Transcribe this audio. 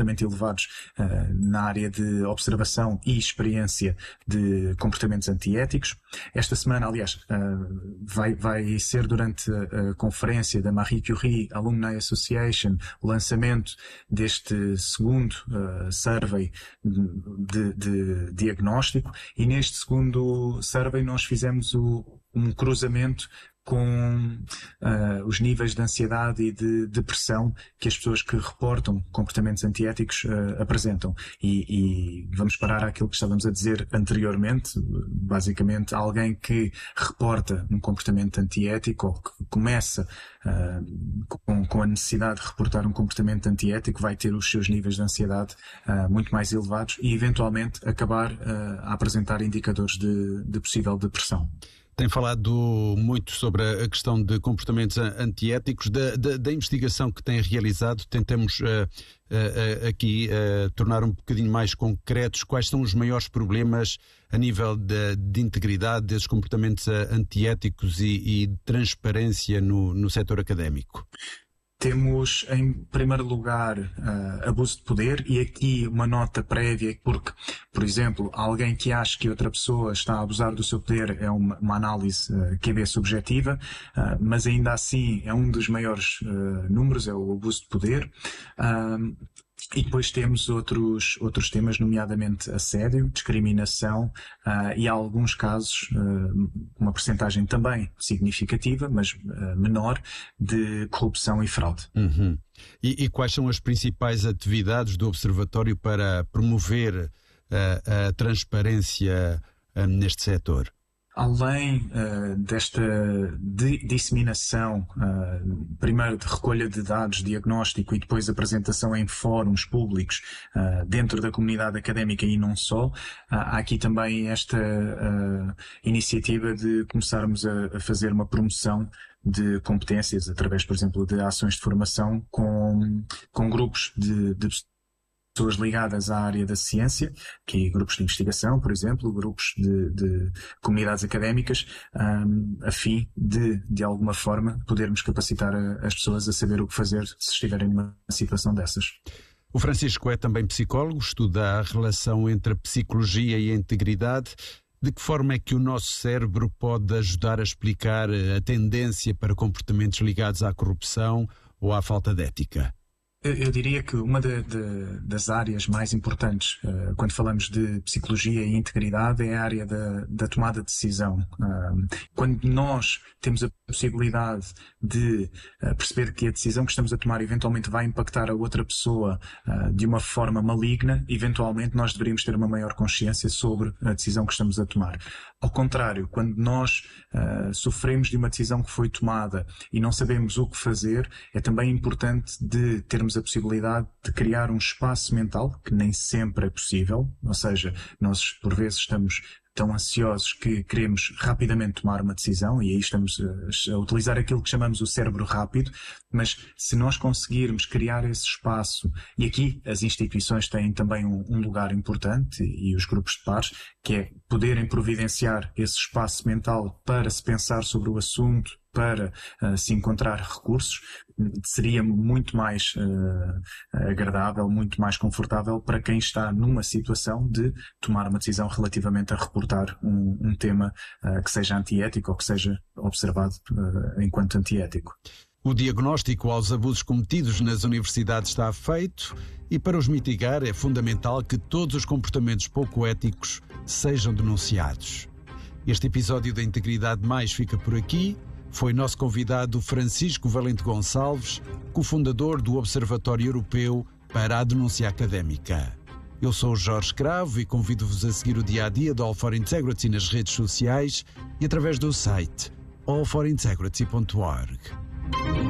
elevados na área de observação e experiência de comportamentos antiéticos. Esta semana, aliás, vai ser durante a conferência da Marie Curie Alumni Association o lançamento deste segundo survey de diagnóstico, e neste segundo survey nós fizemos um cruzamento com os níveis de ansiedade e de depressão que as pessoas que reportam comportamentos antiéticos apresentam. E vamos parar àquilo que estávamos a dizer anteriormente. Basicamente, alguém que reporta um comportamento antiético ou que começa com a necessidade de reportar um comportamento antiético vai ter os seus níveis de ansiedade muito mais elevados e eventualmente acabar a apresentar indicadores de possível depressão. Tem falado muito sobre a questão de comportamentos antiéticos, da investigação que tem realizado. Tentamos aqui tornar um bocadinho mais concretos quais são os maiores problemas a nível de integridade desses comportamentos antiéticos e de transparência no setor académico. Temos, em primeiro lugar, abuso de poder, e aqui uma nota prévia, porque, por exemplo, alguém que acha que outra pessoa está a abusar do seu poder é uma análise QB subjetiva, mas ainda assim é um dos maiores números, é o abuso de poder. E depois temos outros temas, nomeadamente assédio, discriminação e há alguns casos, uma percentagem também significativa, mas menor, de corrupção e fraude. Uhum. E quais são as principais atividades do Observatório para promover a transparência neste setor? Além desta disseminação, primeiro de recolha de dados, diagnóstico e depois apresentação em fóruns públicos dentro da comunidade académica e não só, há aqui também esta iniciativa de começarmos a fazer uma promoção de competências através, por exemplo, de ações de formação com grupos de pessoas ligadas à área da ciência, que grupos de investigação, por exemplo, grupos de comunidades académicas, a fim de alguma forma, podermos capacitar as pessoas a saber o que fazer se estiverem numa situação dessas. O Francisco é também psicólogo, estuda a relação entre a psicologia e a integridade. De que forma é que o nosso cérebro pode ajudar a explicar a tendência para comportamentos ligados à corrupção ou à falta de ética? Eu diria que uma das áreas mais importantes quando falamos de psicologia e integridade é a área da tomada de decisão. Quando nós temos a possibilidade de perceber que a decisão que estamos a tomar eventualmente vai impactar a outra pessoa de uma forma maligna, eventualmente nós deveríamos ter uma maior consciência sobre a decisão que estamos a tomar. Ao contrário, quando nós sofremos de uma decisão que foi tomada e não sabemos o que fazer, é também importante de termos a possibilidade de criar um espaço mental, que nem sempre é possível, ou seja, nós por vezes estamos tão ansiosos que queremos rapidamente tomar uma decisão, e aí estamos a utilizar aquilo que chamamos o cérebro rápido, mas se nós conseguirmos criar esse espaço, e aqui as instituições têm também um lugar importante, e os grupos de pares, que é poderem providenciar esse espaço mental para se pensar sobre o assunto, para se encontrar recursos, seria muito mais agradável, muito mais confortável para quem está numa situação de tomar uma decisão relativamente a reportar um tema que seja antiético ou que seja observado enquanto antiético. O diagnóstico aos abusos cometidos nas universidades está feito e para os mitigar é fundamental que todos os comportamentos pouco éticos sejam denunciados. Este episódio da Integridade Mais fica por aqui. Foi nosso convidado Francisco Valente Gonçalves, cofundador do Observatório Europeu para a Denúncia Académica. Eu sou o Jorge Cravo e convido-vos a seguir o dia-a-dia do All for Integrity nas redes sociais e através do site allforintegrity.org.